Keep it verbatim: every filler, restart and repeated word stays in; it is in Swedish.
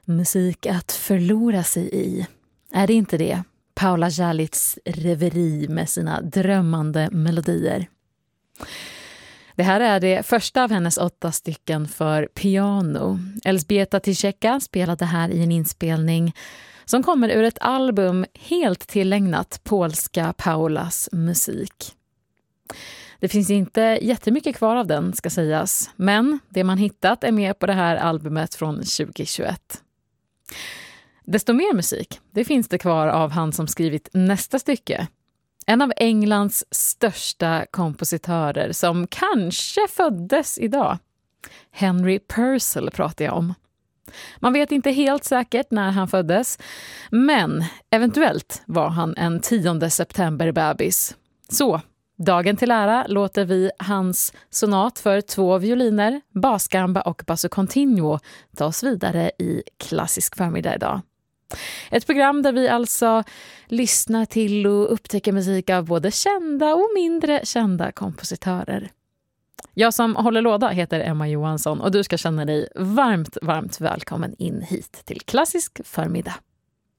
Musik att förlora sig i. Är det inte det? Paula Jalits reveri med sina drömmande melodier. Det här är det första av hennes åtta stycken för piano. Elżbieta Tyszecka spelade här i en inspelning som kommer ur ett album helt tillägnat polska Paulas musik. Det finns inte jättemycket kvar av den, ska sägas, men det man hittat är med på det här albumet från tjugohundratjugoett. Desto mer musik, det finns det kvar av han som skrivit nästa stycke. En av Englands största kompositörer som kanske föddes idag. Henry Purcell pratar jag om. Man vet inte helt säkert när han föddes, men eventuellt var han en tionde september-bebis. Så, dagen till ära låter vi hans sonat för två violiner, basgamba och basso continuo ta oss vidare i klassisk förmiddag idag. Ett program där vi alltså lyssnar till och upptäcker musik av både kända och mindre kända kompositörer. Jag som håller låda heter Emma Johansson och du ska känna dig varmt, varmt välkommen in hit till klassisk förmiddag.